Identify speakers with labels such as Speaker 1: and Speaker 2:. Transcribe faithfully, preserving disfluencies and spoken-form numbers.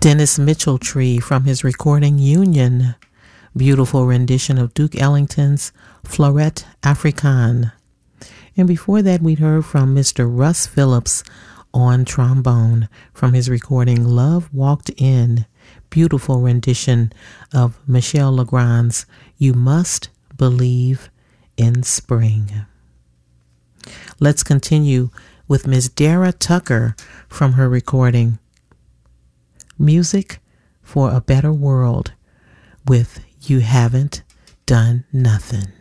Speaker 1: Dennis Mitchell-Tree from his recording Union. Beautiful rendition of Duke Ellington's Flauret Africaine. And before that, we'd heard from Mister Russ Phillips on trombone from his recording Love Walked In. Beautiful rendition of Michel Legrand's You Must Believe in Spring. Let's continue with Miss Dara Tucker from her recording Music for a Better World with You Haven't Done Nothing.